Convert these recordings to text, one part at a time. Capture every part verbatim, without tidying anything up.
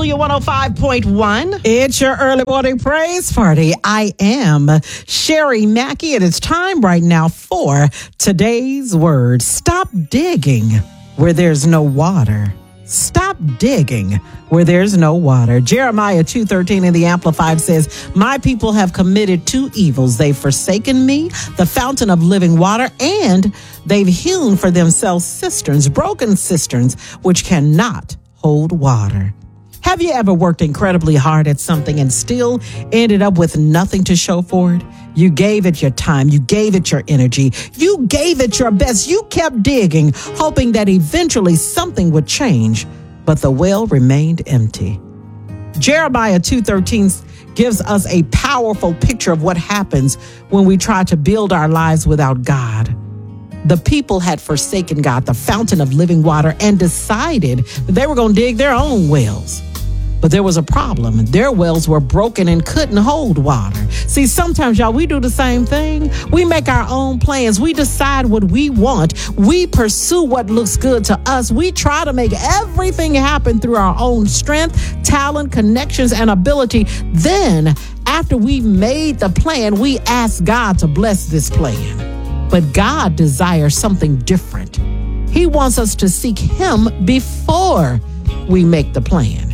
Hallelujah one oh five point one. It's your early morning praise party. I am Sherry Mackey, and it's time right now for today's word. Stop digging where there's no water. Stop digging where there's no water. Jeremiah two thirteen in the Amplified says, my people have committed two evils. They've forsaken me, the fountain of living water, and they've hewn for themselves cisterns, broken cisterns, which cannot hold water. Have you ever worked incredibly hard at something and still ended up with nothing to show for it? You gave it your time. You gave it your energy. You gave it your best. You kept digging, hoping that eventually something would change, but the well remained empty. Jeremiah two thirteen gives us a powerful picture of what happens when we try to build our lives without God. The people had forsaken God, the fountain of living water, and decided that they were going to dig their own wells. But there was a problem. Their wells were broken and couldn't hold water. See, sometimes, y'all, we do the same thing. We make our own plans. We decide what we want. We pursue what looks good to us. We try to make everything happen through our own strength, talent, connections, and ability. Then, after we've made the plan, we ask God to bless this plan. But God desires something different. He wants us to seek Him before we make the plan.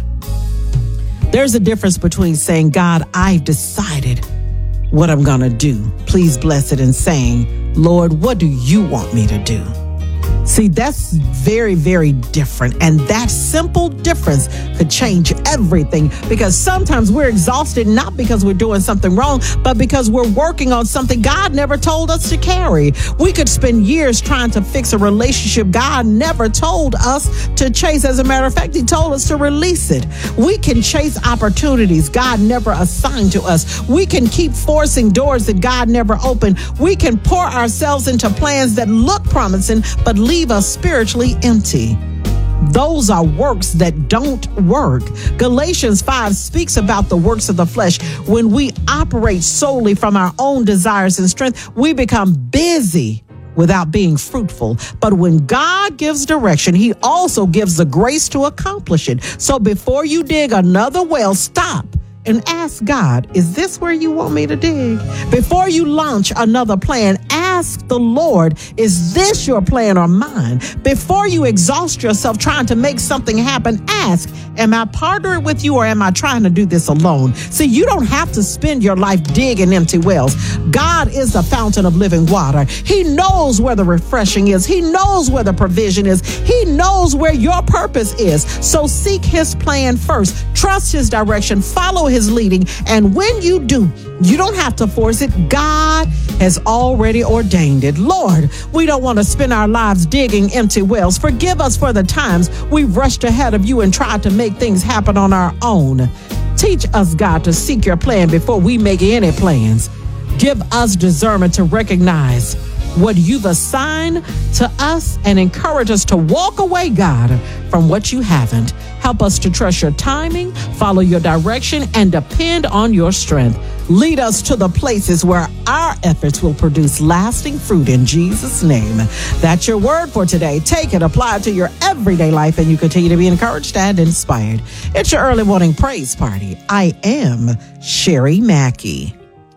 There's a difference between saying, God, I've decided what I'm going to do. Please bless it, and saying, Lord, what do you want me to do? See, that's very, very different. And that simple difference could change everything, because sometimes we're exhausted, not because we're doing something wrong, but because we're working on something God never told us to carry. We could spend years trying to fix a relationship God never told us to chase. As a matter of fact, He told us to release it. We can chase opportunities God never assigned to us. We can keep forcing doors that God never opened. We can pour ourselves into plans that look promising, but leave us spiritually empty. Those are works that don't work. Galatians five speaks about the works of the flesh. When we operate solely from our own desires and strength, we become busy without being fruitful. But when God gives direction, He also gives the grace to accomplish it. So before you dig another well, stop and ask God, is this where you want me to dig? Before you launch another plan, ask the Lord, is this your plan or mine? Before you exhaust yourself trying to make something happen, ask, am I partnering with you or am I trying to do this alone? See, you don't have to spend your life digging empty wells. God is the fountain of living water. He knows where the refreshing is. He knows where the provision is. He knows where your purpose is. So seek His plan first. Trust His direction. Follow His leading. And when you do, you don't have to force it. God has already ordained it. Lord, we don't want to spend our lives digging empty wells. Forgive us for the times we've rushed ahead of you and tried to make things happen on our own. Teach us, God, to seek your plan before we make any plans. Give us discernment to recognize what you've assigned to us and encourage us to walk away, God, from what you haven't. Help us to trust your timing, follow your direction, and depend on your strength. Lead us to the places where our efforts will produce lasting fruit in Jesus' name. That's your word for today. Take it, apply it to your everyday life, and you continue to be encouraged and inspired. It's your early morning praise party. I am Sherry Mackey.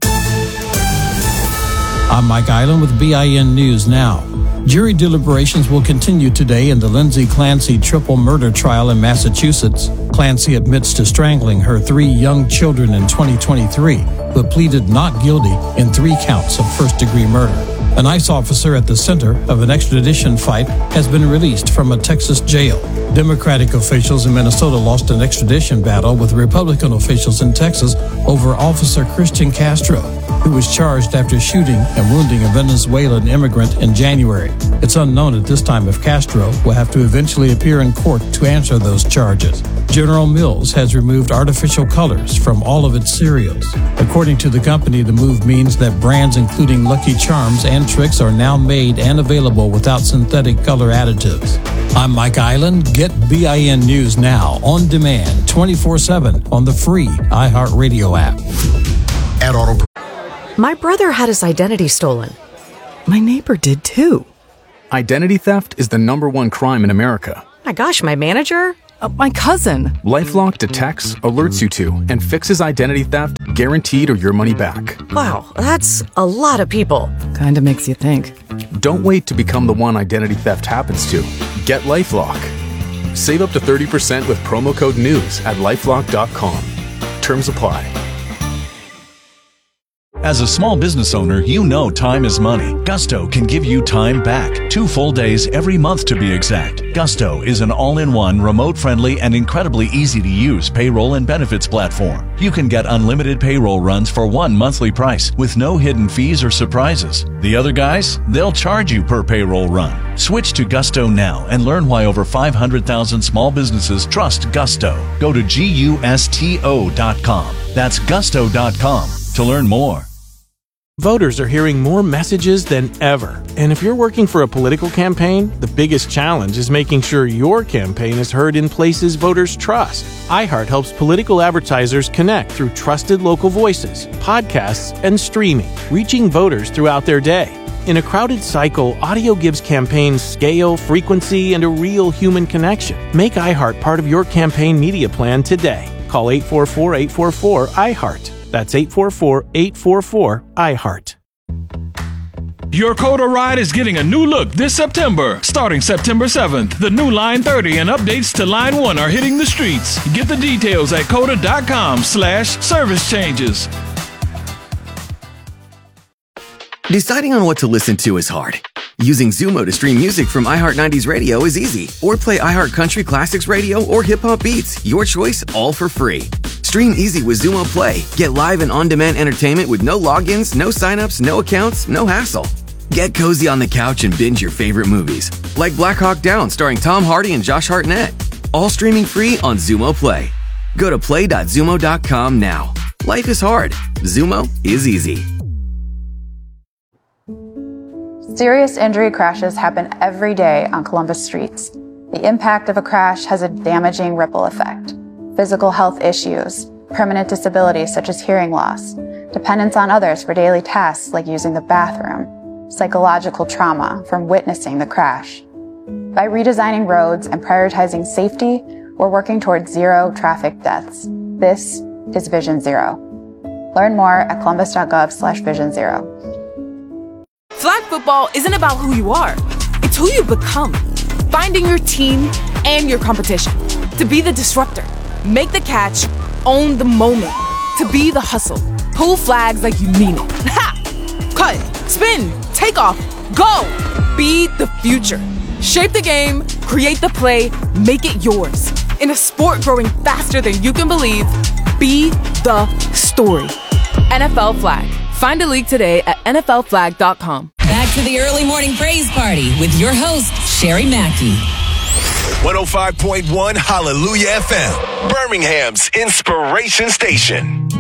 I'm Mike Island with B I N News Now. Jury deliberations will continue today in the Lindsay Clancy triple murder trial in Massachusetts. Clancy admits to strangling her three young children in twenty twenty-three, but pleaded not guilty in three counts of first-degree murder. An ICE officer at the center of an extradition fight has been released from a Texas jail. Democratic officials in Minnesota lost an extradition battle with Republican officials in Texas over Officer Christian Castro, who was charged after shooting and wounding a Venezuelan immigrant in January. It's unknown at this time if Castro will have to eventually appear in court to answer those charges. General Mills has removed artificial colors from all of its cereals. According to the company, the move means that brands including Lucky Charms and Trix are now made and available without synthetic color additives. I'm Mike Island. Get B I N News now on demand twenty-four seven on the free iHeartRadio app. At Auto. My brother had his identity stolen. My neighbor did too. Identity theft is the number one crime in America. My gosh, my manager? Uh, my cousin. LifeLock detects, alerts you to, and fixes identity theft, guaranteed or your money back. Wow, that's a lot of people. Kinda makes you think. Don't wait to become the one identity theft happens to. Get LifeLock. Save up to thirty percent with promo code NEWS at lifelock dot com. Terms apply. As a small business owner, you know time is money. Gusto can give you time back. Two full days every month to be exact. Gusto is an all-in-one, remote-friendly, and incredibly easy-to-use payroll and benefits platform. You can get unlimited payroll runs for one monthly price with no hidden fees or surprises. The other guys, they'll charge you per payroll run. Switch to Gusto now and learn why over five hundred thousand small businesses trust Gusto. Go to gusto dot com. That's gusto dot com to learn more. Voters are hearing more messages than ever. And if you're working for a political campaign, the biggest challenge is making sure your campaign is heard in places voters trust. iHeart helps political advertisers connect through trusted local voices, podcasts, and streaming, reaching voters throughout their day. In a crowded cycle, audio gives campaigns scale, frequency, and a real human connection. Make iHeart part of your campaign media plan today. Call eight four four, eight four four, iHeart. That's eight four four, eight four four, iHeart. Your Coda ride is getting a new look this September. Starting September seventh, the new Line thirty and updates to Line one are hitting the streets. Get the details at coda dot com slash service changes. Deciding on what to listen to is hard. Using Zumo to stream music from iHeart nineties Radio is easy. Or play iHeart Country Classics Radio or Hip Hop Beats. Your choice, all for free. Stream easy with Zumo Play. Get live and on-demand entertainment with no logins, no signups, no accounts, no hassle. Get cozy on the couch and binge your favorite movies, like Black Hawk Down starring Tom Hardy and Josh Hartnett. All streaming free on Zumo Play. Go to play dot zumo dot com now. Life is hard. Zumo is easy. Serious injury crashes happen every day on Columbus streets. The impact of a crash has a damaging ripple effect. Physical health issues, permanent disabilities such as hearing loss, dependence on others for daily tasks like using the bathroom, psychological trauma from witnessing the crash. By redesigning roads and prioritizing safety, we're working towards zero traffic deaths. This is Vision Zero. Learn more at columbus dot gov slash vision zero. Flag football isn't about who you are. It's who you become. Finding your team and your competition. To be the disruptor. Make the catch. Own the moment. To be the hustle. Pull flags like you mean it. Ha! Cut. Spin. Take off. Go. Be the future. Shape the game. Create the play. Make it yours. In a sport growing faster than you can believe, be the story. N F L Flag. Find a league today at N F L flag dot com. Back to the early morning praise party with your host, Sherry Mackey. one oh five point one Hallelujah F M, Birmingham's inspiration station.